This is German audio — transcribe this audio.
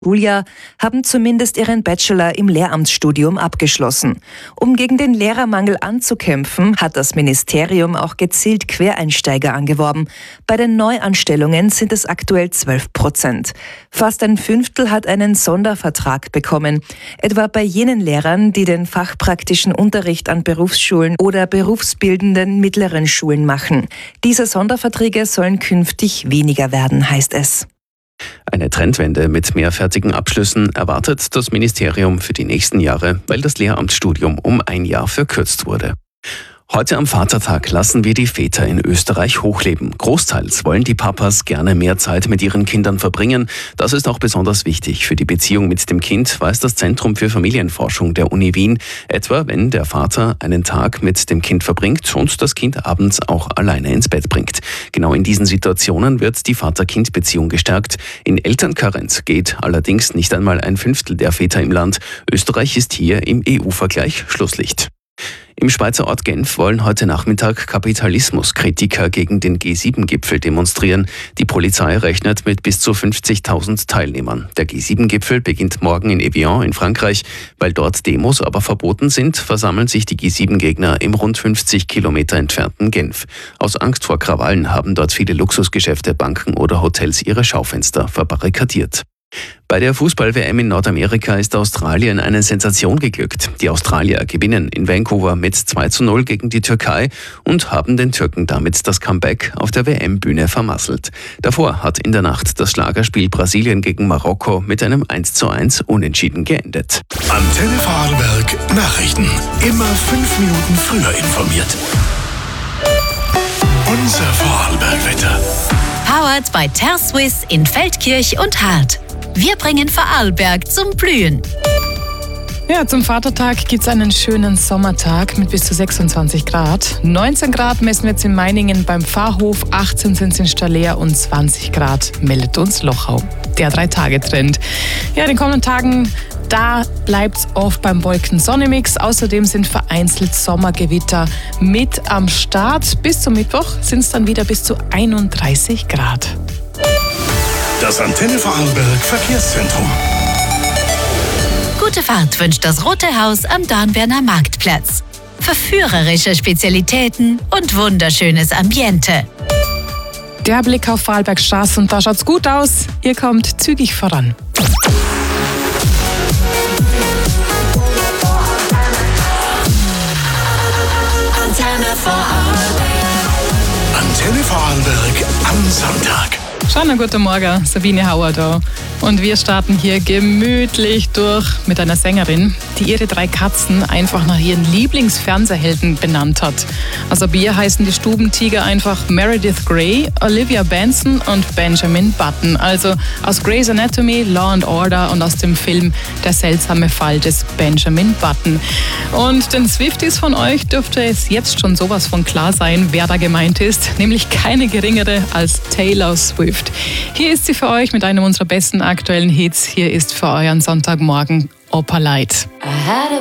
Schuljahr haben zumindest ihren Bachelor im Lehramtsstudium abgeschlossen. Um gegen den Lehrermangel anzukämpfen, hat das Ministerium auch gezielt Quereinsteiger angeworben. Bei den Neuanstellungen sind es aktuell 12%. Fast ein Fünftel hat einen Sondervertrag bekommen. Etwa bei jenen Lehrern, die den fachpraktischen Unterricht an Berufsschulen oder berufsbildenden mittleren Schulen machen. Diese Sonderverträge sollen künftig weniger werden, heißt es. Eine Trendwende mit mehr fertigen Abschlüssen erwartet das Ministerium für die nächsten Jahre, weil das Lehramtsstudium um ein Jahr verkürzt wurde. Heute am Vatertag lassen wir die Väter in Österreich hochleben. Großteils wollen die Papas gerne mehr Zeit mit ihren Kindern verbringen. Das ist auch besonders wichtig für die Beziehung mit dem Kind, weiß das Zentrum für Familienforschung der Uni Wien. Etwa wenn der Vater einen Tag mit dem Kind verbringt und das Kind abends auch alleine ins Bett bringt. Genau in diesen Situationen wird die Vater-Kind-Beziehung gestärkt. In Elternkarenz geht allerdings nicht einmal ein Fünftel der Väter im Land. Österreich ist hier im EU-Vergleich Schlusslicht. Im Schweizer Ort Genf wollen heute Nachmittag Kapitalismuskritiker gegen den G7-Gipfel demonstrieren. Die Polizei rechnet mit bis zu 50.000 Teilnehmern. Der G7-Gipfel beginnt morgen in Evian in Frankreich. Weil dort Demos aber verboten sind, versammeln sich die G7-Gegner im rund 50 Kilometer entfernten Genf. Aus Angst vor Krawallen haben dort viele Luxusgeschäfte, Banken oder Hotels ihre Schaufenster verbarrikadiert. Bei der Fußball-WM in Nordamerika ist Australien eine Sensation geglückt. Die Australier gewinnen in Vancouver mit 2:0 gegen die Türkei und haben den Türken damit das Comeback auf der WM-Bühne vermasselt. Davor hat in der Nacht das Schlagerspiel Brasilien gegen Marokko mit einem 1:1 Unentschieden geendet. Antenne Vorarlberg Nachrichten. Immer 5 Minuten früher informiert. Unser Vorarlberg-Wetter. Powered by TerSwiss in Feldkirch und Hart. Wir bringen Vorarlberg zum Blühen. Ja, zum Vatertag gibt es einen schönen Sommertag mit bis zu 26 Grad. 19 Grad messen wir jetzt in Meiningen beim Pfarrhof, 18 sind es in Stallea und 20 Grad meldet uns Lochau. Der 3-Tage-Trend. Ja, in den kommenden Tagen, da bleibt es oft beim Wolken-Sonne-Mix. Außerdem sind vereinzelt Sommergewitter mit am Start. Bis zum Mittwoch sind es dann wieder bis zu 31 Grad. Das Antenne Vorarlberg Verkehrszentrum. Gute Fahrt wünscht das Rote Haus am Dornbirner Marktplatz. Verführerische Spezialitäten und wunderschönes Ambiente. Der Blick auf Vorarlbergs Straßen, und da schaut's gut aus. Ihr kommt zügig voran. Antenne Vorarlberg am Sonntag. Schönen guten Morgen, Sabine Hauer da. Und wir starten hier gemütlich durch mit einer Sängerin, die ihre 3 Katzen einfach nach ihren Lieblingsfernsehhelden benannt hat. Also bei ihr heißen die Stubentiger einfach Meredith Grey, Olivia Benson und Benjamin Button. Also aus Grey's Anatomy, Law and Order und aus dem Film Der seltsame Fall des Benjamin Button. Und den Swifties von euch dürfte es jetzt schon sowas von klar sein, wer da gemeint ist. Nämlich keine geringere als Taylor Swift. Hier ist sie für euch mit einem unserer besten aktuellen Hits. Hier ist für euren Sonntagmorgen Opalite.